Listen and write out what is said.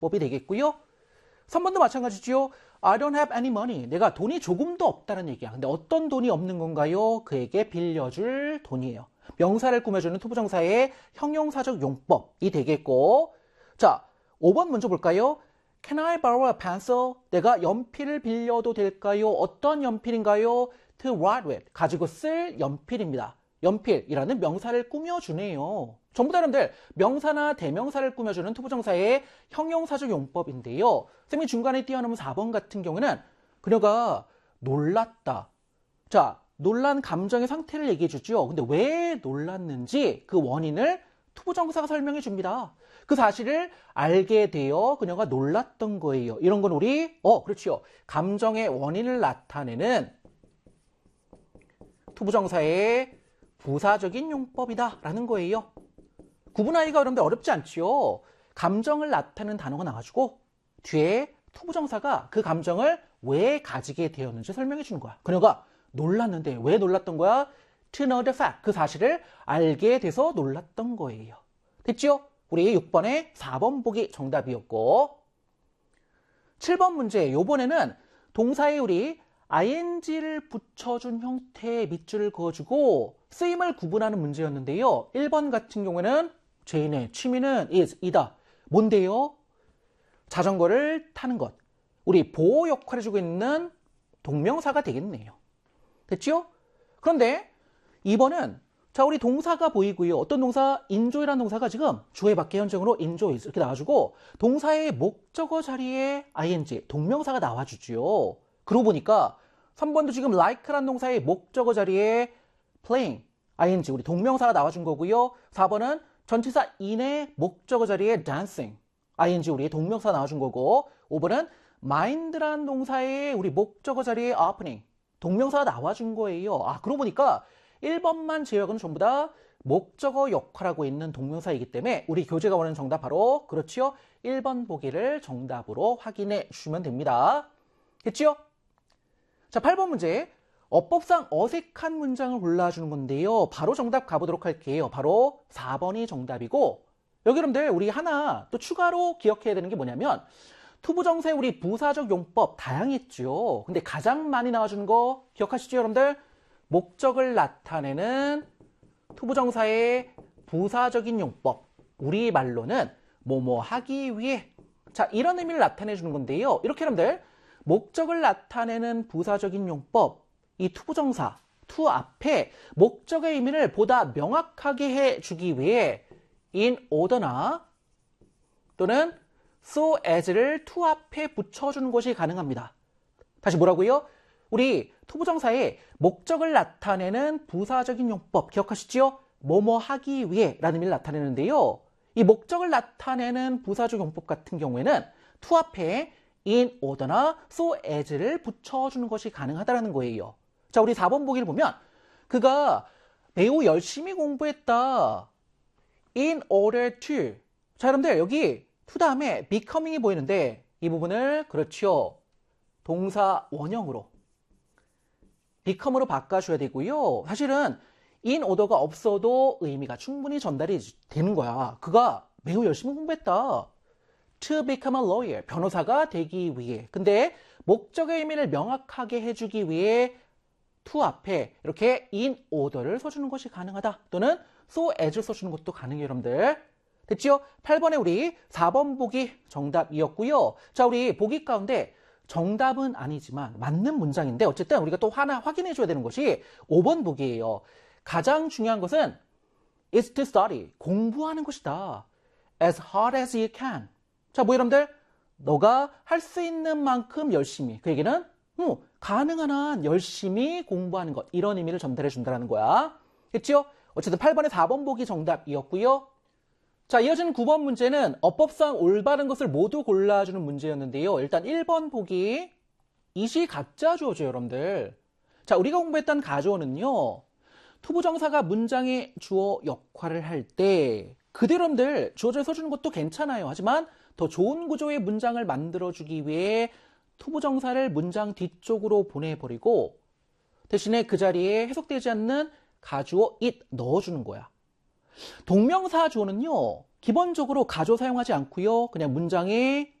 용법이 되겠고요. 3번도 마찬가지죠. I don't have any money. 내가 돈이 조금도 없다는 얘기야. 근데 어떤 돈이 없는 건가요? 그에게 빌려줄 돈이에요. 명사를 꾸며주는 투부정사의 형용사적 용법이 되겠고, 자, 5번 먼저 볼까요? Can I borrow a pencil? 내가 연필을 빌려도 될까요? 어떤 연필인가요? To write with. 가지고 쓸 연필입니다. 연필이라는 명사를 꾸며주네요. 전부 다 여러분들 명사나 대명사를 꾸며주는 투부정사의 형용사적 용법인데요. 쌤이 중간에 띄워놓은 4번 같은 경우는 그녀가 놀랐다. 자, 놀란 감정의 상태를 얘기해 주죠. 근데 왜 놀랐는지 그 원인을 투부정사가 설명해 줍니다. 그 사실을 알게 되어 그녀가 놀랐던 거예요. 이런 건 우리 그렇죠. 감정의 원인을 나타내는 투부정사의 부사적인 용법이다 라는 거예요. 구분하기가 여러분들 어렵지 않지요. 감정을 나타내는 단어가 나와주고 뒤에 투부정사가 그 감정을 왜 가지게 되었는지 설명해 주는 거야. 그녀가 놀랐는데 왜 놀랐던 거야? To know the fact. 그 사실을 알게 돼서 놀랐던 거예요. 됐죠? 우리 6번에 4번 보기 정답이었고, 7번 문제. 요번에는 동사에 우리 ing를 붙여준 형태의 밑줄을 그어주고 쓰임을 구분하는 문제였는데요. 1번 같은 경우에는 제인의 취미는 이다. 뭔데요? 자전거를 타는 것. 우리 보호 역할을 해주고 있는 동명사가 되겠네요. 됐죠? 그런데 2번은 자, 우리 동사가 보이고요. 어떤 동사? enjoy라는 동사가 지금 주어의 밖에 현정으로 enjoy 이렇게 나와주고 동사의 목적어 자리에 ing, 동명사가 나와주죠. 그러고 보니까 3번도 지금 like라는 동사의 목적어 자리에 playing, ing, 우리 동명사가 나와준 거고요. 4번은 전치사 in의 목적어 자리에 dancing, ing, 우리 동명사가 나와준 거고 5번은 mind라는 동사의 우리 목적어 자리에 opening, 동명사가 나와준 거예요. 그러고 보니까 1번만 제외하고는 전부 다 목적어 역할하고 있는 동명사이기 때문에 우리 교재가 원하는 정답 바로 그렇지요. 1번 보기를 정답으로 확인해 주시면 됩니다. 됐지요? 자, 8번 문제. 어법상 어색한 문장을 골라주는 건데요. 바로 정답 가보도록 할게요. 바로 4번이 정답이고 여기 여러분들 우리 하나 또 추가로 기억해야 되는 게 뭐냐면 투부정사의 우리 부사적 용법 다양했죠. 근데 가장 많이 나와주는 거 기억하시죠, 여러분들? 목적을 나타내는 투부정사의 부사적인 용법. 우리 말로는 뭐뭐 하기 위해. 자, 이런 의미를 나타내 주는 건데요. 이렇게 여러분들 목적을 나타내는 부사적인 용법. 이 투부정사, 투 앞에 목적의 의미를 보다 명확하게 해주기 위해 in order나 또는 so as를 투 앞에 붙여주는 것이 가능합니다. 다시 뭐라고요? 우리 투부정사의 목적을 나타내는 부사적인 용법 기억하시죠? 뭐뭐 하기 위해 라는 의미를 나타내는데요. 이 목적을 나타내는 부사적 용법 같은 경우에는 to 앞에 in order나 so as를 붙여주는 것이 가능하다는 거예요. 자, 우리 4번 보기를 보면 그가 매우 열심히 공부했다. in order to. 자, 여러분들 여기 to 다음에 becoming이 보이는데 이 부분을 그렇죠. 동사 원형으로 become으로 바꿔줘야 되고요. 사실은 in order가 없어도 의미가 충분히 전달이 되는 거야. 그가 매우 열심히 공부했다. To become a lawyer. 변호사가 되기 위해. 근데 목적의 의미를 명확하게 해주기 위해 to 앞에 이렇게 in order를 써주는 것이 가능하다. 또는 so as를 써주는 것도 가능해요, 여러분들. 됐죠? 8번에 우리 4번 보기 정답이었고요. 자, 우리 보기 가운데 정답은 아니지만 맞는 문장인데 어쨌든 우리가 또 하나 확인해 줘야 되는 것이 5번 보기예요. 가장 중요한 것은 is to study. 공부하는 것이다. As hard as you can. 자, 뭐 여러분들? 너가 할 수 있는 만큼 열심히. 그 얘기는 가능한 한 열심히 공부하는 것. 이런 의미를 전달해 준다는 거야. 됐죠? 어쨌든 8번에 4번 보기 정답이었고요. 자, 이어지는 9번 문제는 어법상 올바른 것을 모두 골라주는 문제였는데요. 일단 1번 보기 이시 가짜 주어죠, 여러분들. 자, 우리가 공부했던 가주어는요. 투부정사가 문장의 주어 역할을 할 때 그대로 여러분들 주어를 써주는 것도 괜찮아요. 하지만 더 좋은 구조의 문장을 만들어주기 위해 투부정사를 문장 뒤쪽으로 보내버리고 대신에 그 자리에 해석되지 않는 가주어 it 넣어주는 거야. 동명사 주어는요. 기본적으로 가조 사용하지 않고요. 그냥 문장에